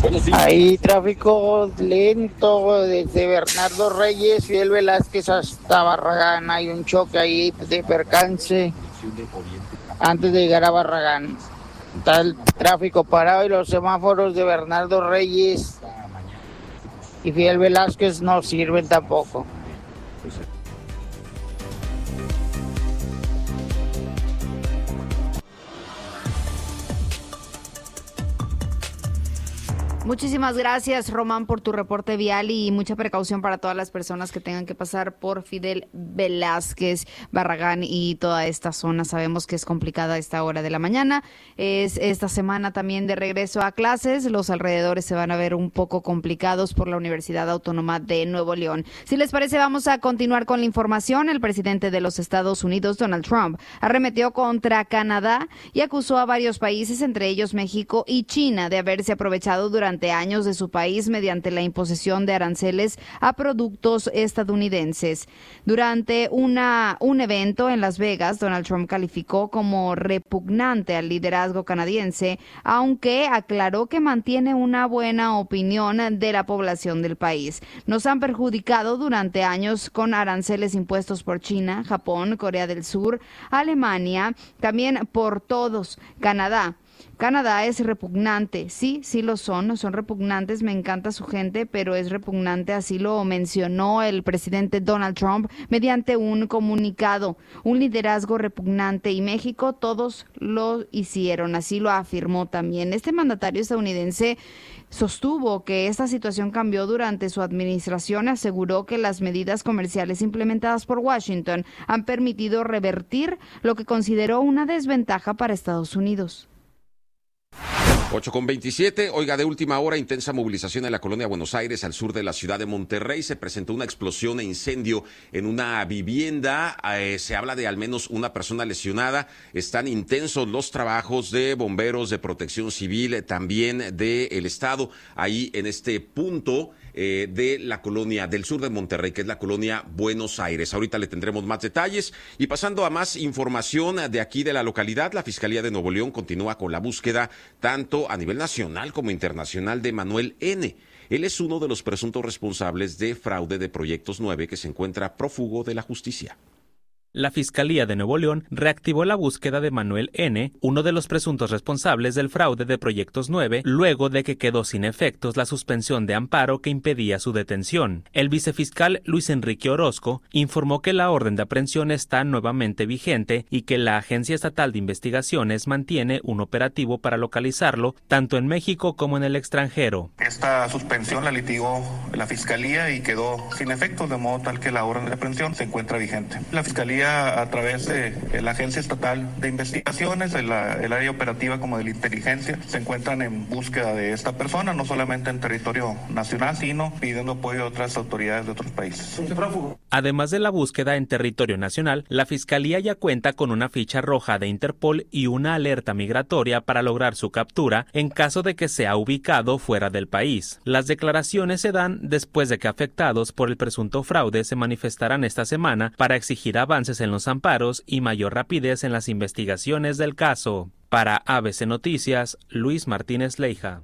Hay tráfico lento desde Bernardo Reyes, Fidel Velázquez hasta Barragán. Hay un choque ahí de percance antes de llegar a Barragán. Está el tráfico parado y los semáforos de Bernardo Reyes y Fidel Velázquez no sirven tampoco. Muchísimas gracias, Román, por tu reporte vial y mucha precaución para todas las personas que tengan que pasar por Fidel Velázquez, Barragán y toda esta zona. Sabemos que es complicada a esta hora de la mañana. Es esta semana también de regreso a clases. Los alrededores se van a ver un poco complicados por la Universidad Autónoma de Nuevo León. Si les parece, vamos a continuar con la información. El presidente de los Estados Unidos, Donald Trump, arremetió contra Canadá y acusó a varios países, entre ellos México y China, de haberse aprovechado durante años de su país mediante la imposición de aranceles a productos estadounidenses. Durante un evento en Las Vegas, Donald Trump calificó como repugnante al liderazgo canadiense, aunque aclaró que mantiene una buena opinión de la población del país. Nos han perjudicado durante años con aranceles impuestos por China, Japón, Corea del Sur, Alemania, también por todos, Canadá. Canadá es repugnante, sí lo son repugnantes, me encanta su gente, pero es repugnante, así lo mencionó el presidente Donald Trump mediante un comunicado, un liderazgo repugnante, y México todos lo hicieron, así lo afirmó también. Este mandatario estadounidense sostuvo que esta situación cambió durante su administración, aseguró que las medidas comerciales implementadas por Washington han permitido revertir lo que consideró una desventaja para Estados Unidos. 8:27, oiga, de última hora, intensa movilización en la colonia Buenos Aires, al sur de la ciudad de Monterrey. Se presentó una explosión e incendio en una vivienda. Se habla de al menos una persona lesionada. Están intensos los trabajos de bomberos, de protección civil, también del Estado, ahí en este punto de la colonia del sur de Monterrey, que es la colonia Buenos Aires. Ahorita le tendremos más detalles. Y pasando a más información de aquí de la localidad, la Fiscalía de Nuevo León continúa con la búsqueda tanto a nivel nacional como internacional de Manuel N. Él es uno de los presuntos responsables de fraude de Proyectos 9 que se encuentra prófugo de la justicia. La Fiscalía de Nuevo León reactivó la búsqueda de Manuel N., uno de los presuntos responsables del fraude de Proyectos 9, luego de que quedó sin efectos la suspensión de amparo que impedía su detención. El vicefiscal Luis Enrique Orozco informó que la orden de aprehensión está nuevamente vigente y que la Agencia Estatal de Investigaciones mantiene un operativo para localizarlo tanto en México como en el extranjero. Esta suspensión la litigó la Fiscalía y quedó sin efectos, de modo tal que la orden de aprehensión se encuentra vigente. La Fiscalía, a través de la Agencia Estatal de Investigaciones, el área operativa como de la inteligencia, se encuentran en búsqueda de esta persona, no solamente en territorio nacional, sino pidiendo apoyo a otras autoridades de otros países. Además de la búsqueda en territorio nacional, la Fiscalía ya cuenta con una ficha roja de Interpol y una alerta migratoria para lograr su captura en caso de que sea ubicado fuera del país. Las declaraciones se dan después de que afectados por el presunto fraude se manifestarán esta semana para exigir avances en los amparos y mayor rapidez en las investigaciones del caso. Para ABC Noticias, Luis Martínez Leija.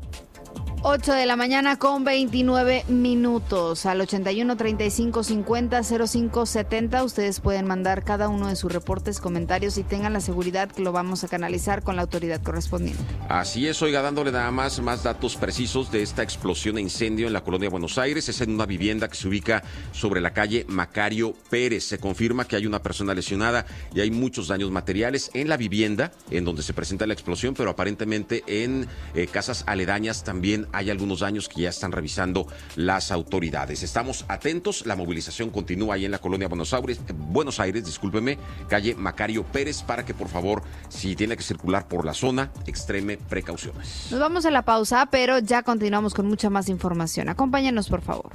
8 de la mañana con 29 minutos. Al 81 35 50 05 70 ustedes pueden mandar cada uno de sus reportes, comentarios, y tengan la seguridad que lo vamos a canalizar con la autoridad correspondiente. Así es, oiga, dándole nada más datos precisos de esta explosión e incendio en la colonia Buenos Aires. Es en una vivienda que se ubica sobre la calle Macario Pérez. Se confirma que hay una persona lesionada y hay muchos daños materiales en la vivienda en donde se presenta la explosión, pero aparentemente en casas aledañas también hay algunos daños que ya están revisando las autoridades. Estamos atentos, la movilización continúa ahí en la colonia Buenos Aires, calle Macario Pérez, para que por favor, si tiene que circular por la zona, extreme precauciones. Nos vamos a la pausa, pero ya continuamos con mucha más información. Acompáñanos, por favor.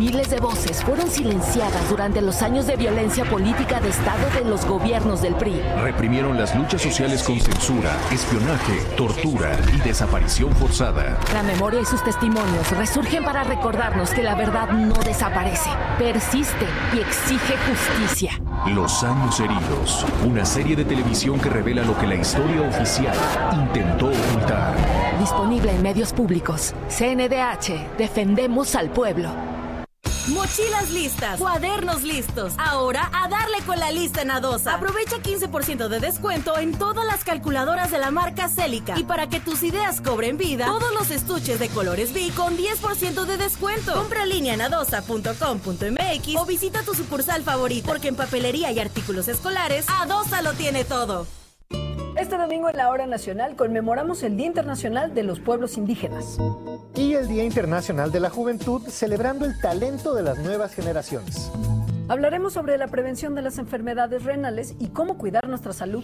Miles de voces fueron silenciadas durante los años de violencia política de Estado de los gobiernos del PRI. Reprimieron las luchas sociales con censura, espionaje, tortura y desaparición forzada. La memoria y sus testimonios resurgen para recordarnos que la verdad no desaparece, persiste y exige justicia. Los años heridos, una serie de televisión que revela lo que la historia oficial intentó ocultar. Disponible en medios públicos. CNDH, defendemos al pueblo. Mochilas listas, cuadernos listos. Ahora a darle con la lista en Adosa. Aprovecha 15% de descuento en todas las calculadoras de la marca Celica. Y para que tus ideas cobren vida, todos los estuches de colores B con 10% de descuento. Compra en línea en adosa.com.mx o visita tu sucursal favorita, porque en papelería y artículos escolares, Adosa lo tiene todo. Este domingo en la Hora Nacional conmemoramos el Día Internacional de los Pueblos Indígenas. Y el Día Internacional de la Juventud, celebrando el talento de las nuevas generaciones. Hablaremos sobre la prevención de las enfermedades renales y cómo cuidar nuestra salud.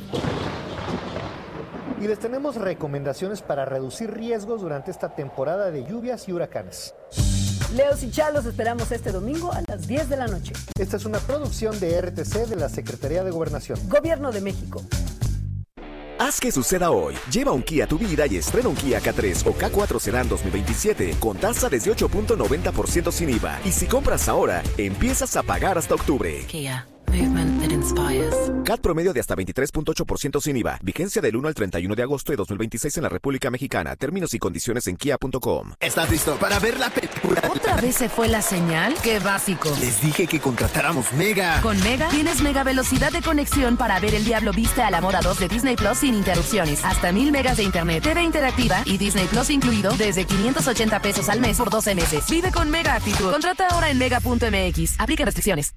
Y les tenemos recomendaciones para reducir riesgos durante esta temporada de lluvias y huracanes. Leos y Chalos esperamos este domingo a las 10 de la noche. Esta es una producción de RTC de la Secretaría de Gobernación. Gobierno de México. Haz que suceda hoy. Lleva un Kia a tu vida y estrena un Kia K3 o K4 Sedan 2027 con tasa desde 8.90% sin IVA. Y si compras ahora, empiezas a pagar hasta octubre. Kia. Movement that inspires. CAT promedio de hasta 23.8% sin IVA. Vigencia del 1 al 31 de agosto de 2026 en la República Mexicana. Términos y condiciones en kia.com. ¿Estás listo para ver la película? ¿Otra vez se fue la señal? ¡Qué básico! Les dije que contratáramos Mega. Con Mega tienes mega velocidad de conexión para ver El Diablo Viste a la Moda 2 de Disney Plus sin interrupciones. Hasta 1000 megas de internet, TV interactiva y Disney Plus incluido desde 580 pesos al mes por 12 meses. Vive con Mega actitud. Contrata ahora en mega.mx. Aplica restricciones.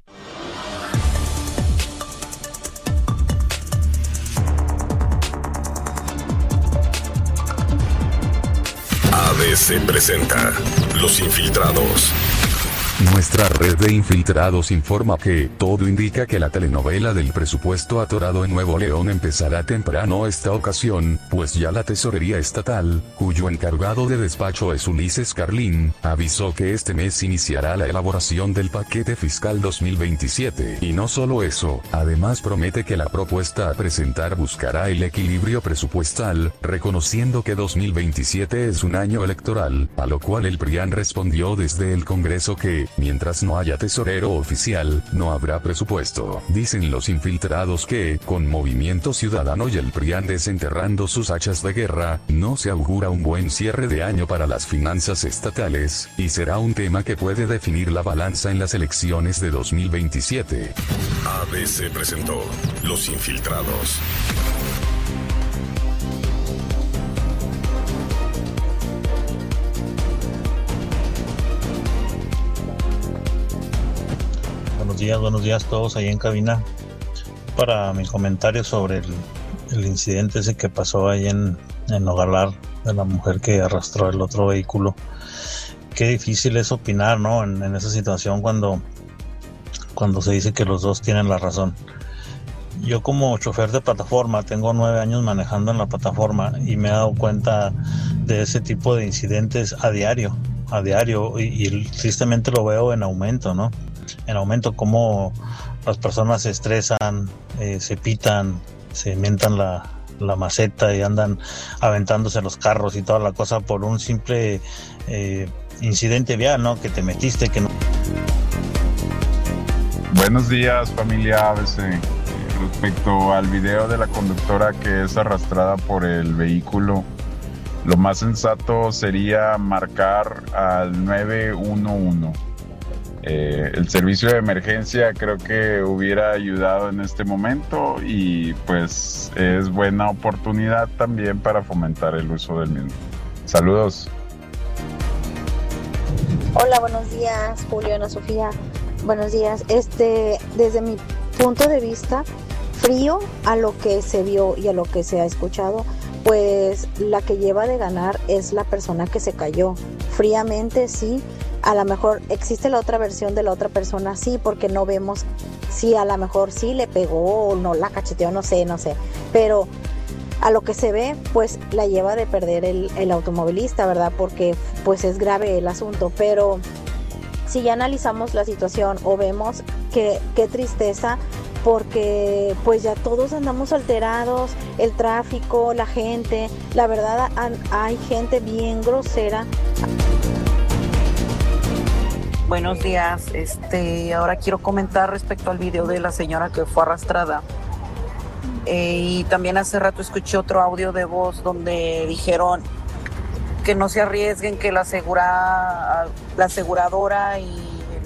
ABC presenta Los Infiltrados. Nuestra red de infiltrados informa que todo indica que la telenovela del presupuesto atorado en Nuevo León empezará temprano esta ocasión, pues ya la Tesorería Estatal, cuyo encargado de despacho es Ulises Carlín, avisó que este mes iniciará la elaboración del paquete fiscal 2027. Y no solo eso, además promete que la propuesta a presentar buscará el equilibrio presupuestal, reconociendo que 2027 es un año electoral, a lo cual el PRIAN respondió desde el Congreso que, mientras no haya tesorero oficial, no habrá presupuesto. Dicen los infiltrados que, con Movimiento Ciudadano y el PRIAN desenterrando sus hachas de guerra, no se augura un buen cierre de año para las finanzas estatales, y será un tema que puede definir la balanza en las elecciones de 2027. ABC presentó Los Infiltrados. Buenos días a todos ahí en cabina. Para mi comentario sobre el incidente ese que pasó ahí en Nogales, de la mujer que arrastró el otro vehículo. Qué difícil es opinar, ¿no? En esa situación cuando se dice que los dos tienen la razón. Yo como chofer de plataforma tengo 9 años manejando en la plataforma y me he dado cuenta de ese tipo de incidentes a diario y tristemente lo veo en aumento, ¿no? En aumento, como las personas se estresan, se pitan, se mientan la maceta y andan aventándose los carros y toda la cosa por un simple incidente vial, ¿no? Que te metiste, que no. Buenos días, familia ABC. Respecto al video de la conductora que es arrastrada por el vehículo, lo más sensato sería marcar al 911. El servicio de emergencia creo que hubiera ayudado en este momento y pues es buena oportunidad también para fomentar el uso del mismo. Saludos. Hola, buenos días, Julio, Ana Sofía. Buenos días. Desde mi punto de vista, frío a lo que se vio y a lo que se ha escuchado, pues la que lleva de ganar es la persona que se cayó. Fríamente, sí. A lo mejor existe la otra versión de la otra persona, sí, porque no vemos si a lo mejor sí le pegó o no la cacheteó, no sé, pero a lo que se ve, pues la lleva de perder el automovilista, ¿verdad? Porque pues es grave el asunto, pero si ya analizamos la situación o vemos que qué tristeza, porque pues ya todos andamos alterados, el tráfico, la gente, la verdad hay gente bien grosera. Buenos días, ahora quiero comentar respecto al video de la señora que fue arrastrada. Y también hace rato escuché otro audio de voz donde dijeron que no se arriesguen, que la aseguradora y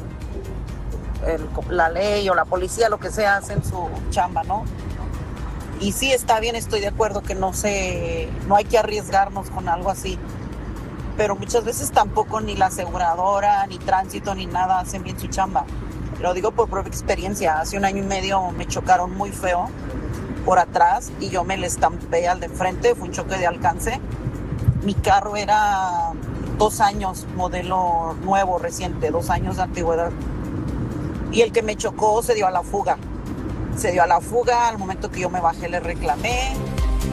la ley o la policía, lo que sea, hacen su chamba, ¿no? Y sí, está bien, estoy de acuerdo que no hay que arriesgarnos con algo así, pero muchas veces tampoco ni la aseguradora, ni tránsito, ni nada hacen bien su chamba. Lo digo por propia experiencia. Hace 1 año y medio me chocaron muy feo por atrás y yo me le estampé al de enfrente, fue un choque de alcance. Mi carro era 2 años, modelo nuevo, reciente, 2 años de antigüedad. Y el que me chocó se dio a la fuga. Al momento que yo me bajé le reclamé,